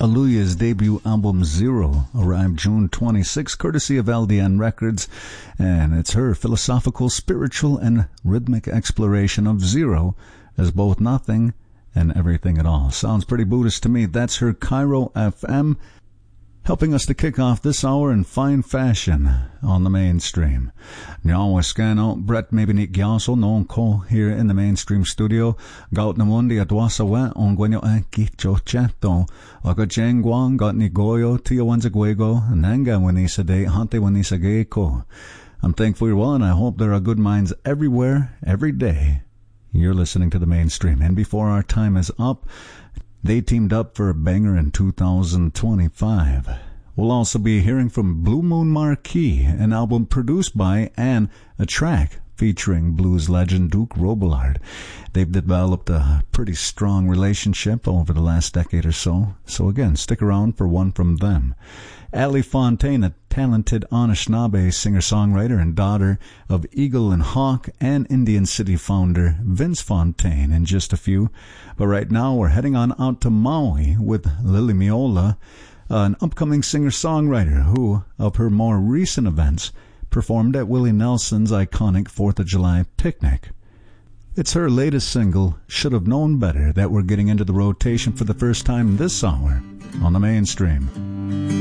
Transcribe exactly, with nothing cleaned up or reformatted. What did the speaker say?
Aaliyah's debut album Zero arrived June twenty-sixth, courtesy of L D N Records, and it's her philosophical, spiritual, and rhythmic exploration of zero as both nothing and everything at all. Sounds pretty Buddhist to me. That's her Cairo F M, helping us to kick off this hour in fine fashion on the mainstream. Now we scan out Brett Mabinik Gyaso non ko here in the mainstream studio. Gaut na mundi adwasa we on gwenyo anki chocheto. Waka chengwang got ni goyo tia wanzagwego nanga wanisa de hante wanisa geiko. I'm thankful you're well, and I hope there are good minds everywhere, every day. You're listening to the mainstream. And before our time is up, they teamed up for a banger in two thousand twenty-five. We'll also be hearing from Blue Moon Marquee, an album produced by and a track featuring blues legend Duke Robillard. They've developed a pretty strong relationship over the last decade or so. So again, stick around for one from them. Ali Fontaine, a talented Anishinaabe singer-songwriter and daughter of Eagle and Hawk and Indian City founder Vince Fontaine in just a few. But right now we're heading on out to Maui with Lily Miola, an upcoming singer-songwriter who, of her more recent events, performed at Willie Nelson's iconic fourth of July picnic. It's her latest single, Should Have Known Better, that we're getting into the rotation for the first time this hour on the mainstream.